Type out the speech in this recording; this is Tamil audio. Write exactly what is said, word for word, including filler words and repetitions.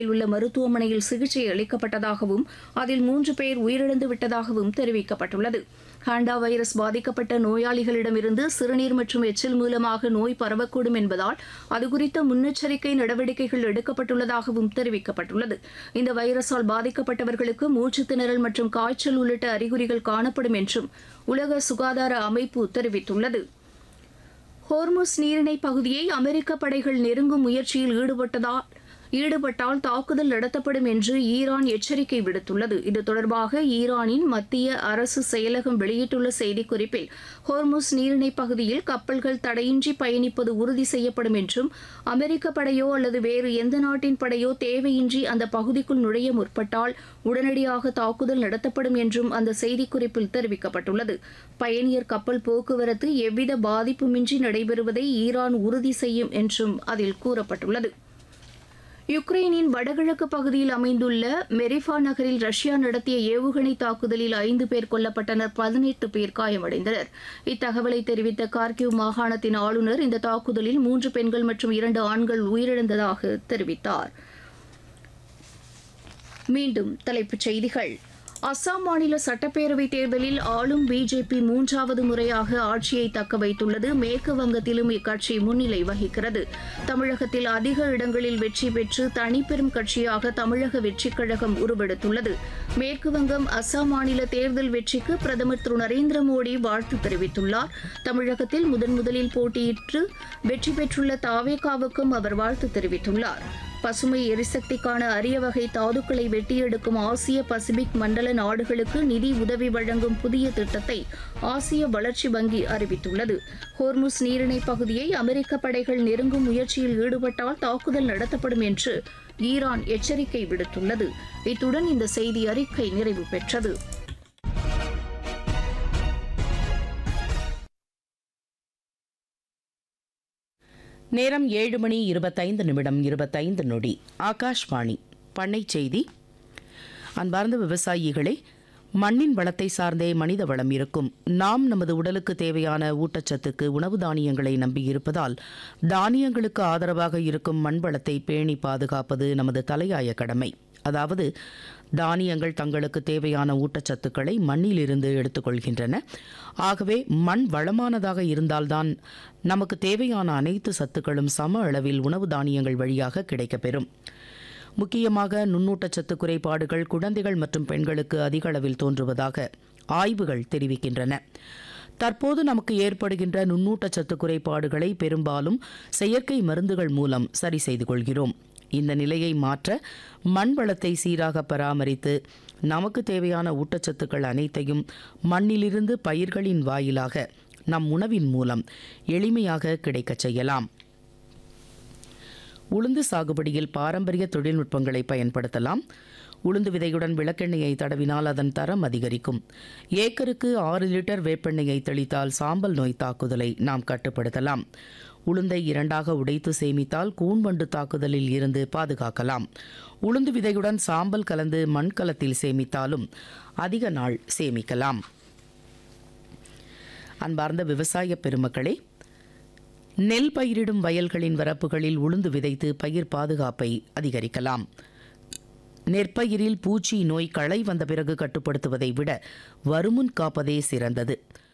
உள்ள மருத்துவமனையில் சிகிச்சை அளிக்கப்பட்டதாகவும் அதில் மூன்று பேர் உயிரிழந்து விட்டதாகவும் தெரிவிக்கப்பட்டுள்ளது. ஹாண்டா வைரஸ் பாதிக்கப்பட்ட நோயாளிகளிடமிருந்து சிறுநீர் மற்றும் எச்சில் மூலமாக நோய் பரவக்கூடும் என்பதால் அதுகுறித்த முன்னெச்சரிக்கை நடவடிக்கைகள் எடுக்கப்பட்டுள்ளதாகவும் தெரிவிக்கப்பட்டுள்ளது. இந்த வைரஸால் பாதிக்கப்பட்டவர்களுக்கு மூச்சுத் திணறல் மற்றும் காய்ச்சல் உள்ளிட்ட அறிகுறிகள் காணப்படும் என்றும் உலக சுகாதார அமைப்பு தெரிவித்துள்ளது. ஹோர்முஸ் நீரிணை பகுதியை அமெரிக்க படைகள் நெருங்கும் முயற்சியில் ஈடுபட்டதால் ஈடுபட்டால் தாக்குதல் நடத்தப்படும் என்று ஈரான் எச்சரிக்கை விடுத்துள்ளது. இது தொடர்பாக ஈரானின் மத்திய அரசு செயலகம் வெளியிட்டுள்ள செய்திக்குறிப்பில், ஹோர்முஸ் நீரிணை பகுதியில் கப்பல்கள் தடையின்றி பயணிப்பது உறுதி செய்யப்படும் என்றும், அமெரிக்க படையோ அல்லது வேறு எந்த நாட்டின் படையோ தேவையின்றி அந்த பகுதிக்குள் நுழைய முற்பட்டால் உடனடியாக தாக்குதல் நடத்தப்படும் என்றும் அந்த செய்திக்குறிப்பில் தெரிவிக்கப்பட்டுள்ளது. பயணியர் கப்பல் போக்குவரத்து எவ்வித பாதிப்புமின்றி நடைபெறுவதை ஈரான் உறுதி செய்யும் என்றும் அதில் கூறப்பட்டுள்ளது. யுக்ரைனின் வடகிழக்கு பகுதியில் அமைந்துள்ள மெரிஃபா நகரில் ரஷ்யா நடத்திய ஏவுகணை தாக்குதலில் ஐந்து பேர் கொல்லப்பட்டனர், பதினெட்டு பேர் காயமடைந்தனர். இத்தகவலை தெரிவித்த கார்கிவ் மாகாணத்தின் ஆளுநர் இந்த தாக்குதலில் மூன்று பெண்கள் மற்றும் இரண்டு ஆண்கள் உயிரிழந்ததாக தெரிவித்தார். மீண்டும் தலைப்புச் செய்திகள். அஸ்ஸாம் மாநில சட்டப்பேரவைத் தேர்தலில் ஆளும் பிஜேபி மூன்றாவது முறையாக ஆட்சியை தக்க வைத்துள்ளது. மேற்கு வங்கத்திலும் இக்கட்சி முன்னிலை வகிக்கிறது. தமிழகத்தில் அதிக இடங்களில் வெற்றி பெற்று தனிப்பெரும் கட்சியாக தமிழக வெற்றிக் கழகம் உருவெடுத்துள்ளது. மேற்கு வங்கம், அஸ்ஸாம் மாநில தேர்தல் வெற்றிக்கு பிரதமர் திரு நரேந்திர மோடி வாழ்த்து தெரிவித்துள்ளார். தமிழகத்தில் முதன் முதலில் போட்டியிட்டு வெற்றி பெற்றுள்ள தாவேகாவுக்கும் அவர் வாழ்த்து தெரிவித்துள்ளார். பசுமை எரிசக்திக்கான அரிய வகை தாதுக்களை வெட்டியெடுக்கும் ஆசிய பசிபிக் மண்டல நாடுகளுக்கு நிதி உதவி வழங்கும் புதிய திட்டத்தை ஆசிய வளர்ச்சி வங்கி அறிவித்துள்ளது. ஹோர்முஸ் நீரிணை பகுதியை அமெரிக்க படைகள் நெருங்கும் முயற்சியில் ஈடுபட்டால் தாக்குதல் நடத்தப்படும் என்று ஈரான் எச்சரிக்கை விடுத்துள்ளது. இத்துடன் இந்த செய்தி அறிக்கை நிறைவு பெற்றது. நேரம் ஏழு மணி இருபத்தைந்து நிமிடம் இருபத்தைந்து நொடி. ஆகாஷ்வாணி பண்ணைச் செய்தி. அன்பார்ந்த விவசாயிகளே, மண்ணின் வளத்தை சார்ந்தே மனித வளம் இருக்கும். நாம் நமது உடலுக்கு தேவையான ஊட்டச்சத்துக்கு உணவு தானியங்களை நம்பியிருப்பதால் தானியங்களுக்கு ஆதரவாக இருக்கும் மண் வளத்தை பேணி பாதுகாப்பது நமது தலையாய கடமை. அதாவது, தானியங்கள் தங்களுக்கு தேவையான ஊட்டச்சத்துக்களை மண்ணிலிருந்து எடுத்துக்கொள்கின்றன. ஆகவே மண் வளமானதாக இருந்தால்தான் நமக்கு தேவையான அனைத்து சத்துக்களும் சம அளவில் உணவு தானியங்கள் வழியாக கிடைக்கப்பெறும். முக்கியமாக நுண்ணூட்டச்சத்து குறைபாடுகள் குழந்தைகள் மற்றும் பெண்களுக்கு அதிக அளவில் தோன்றுவதாக ஆய்வுகள் தெரிவிக்கின்றன. தற்போது நமக்கு ஏற்படுகின்ற நுண்ணூட்டச்சத்து குறைபாடுகளை பெரும்பாலும் செயற்கை மருந்துகள் மூலம் சரி செய்து கொள்கிறோம். இந்த நிலையை மாற்ற மண் வளத்தை சீராக பராமரித்து நமக்கு தேவையான ஊட்டச்சத்துக்கள் அனைத்தையும் மண்ணிலிருந்து பயிர்களின் வாயிலாக நம் உணவின் மூலம் எளிமையாக கிடைக்கச் செய்யலாம். உளுந்து சாகுபடியில் பாரம்பரிய தொழில்நுட்பங்களை பயன்படுத்தலாம். உளுந்து விதையுடன் விளக்கெண்ணெயை தடவினால் அதன் தரம் அதிகரிக்கும். ஏக்கருக்கு ஆறு லிட்டர் வேப்பெண்ணெயை தெளித்தால் சாம்பல் நோய் தாக்குதலை நாம் கட்டுப்படுத்தலாம். உளுந்தை இரண்டாக உடைத்து சேமித்தால் கூன்வண்டு தாக்குதலில் இருந்து பாதுகாக்கலாம். உளுந்து விதையுடன் சாம்பல் கலந்து மண்கலத்தில் சேமித்தாலும் அதிக நாள் சேமிக்கலாம். அன்பார்ந்த விவசாய பெருமக்களே, நெல் பயிரிடும் வயல்களின் வரப்புகளில் உளுந்து விதைத்து பயிர் பாதுகாப்பை அதிகரிக்கலாம். நெற்பயிரில் பூச்சி நோய் களை வந்த பிறகு கட்டுப்படுத்துவதை விட வருமுன் காப்பதே சிறந்தது.